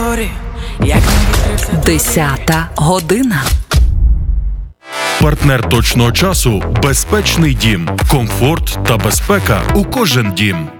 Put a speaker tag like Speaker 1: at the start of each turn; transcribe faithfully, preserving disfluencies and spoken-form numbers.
Speaker 1: зорі, як не відкрився.
Speaker 2: Десята година.
Speaker 3: Партнер точного часу – безпечний дім. Комфорт та безпека у кожен дім.